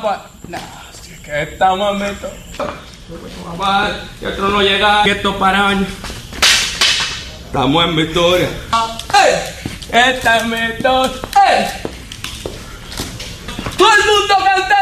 pues. No, si es que estamos en mito. Papá, que otro no llega. Que esto para años. Estamos en victoria. ¡Ey! Esta es mi historia. ¡Ey! ¡Todo el mundo canta!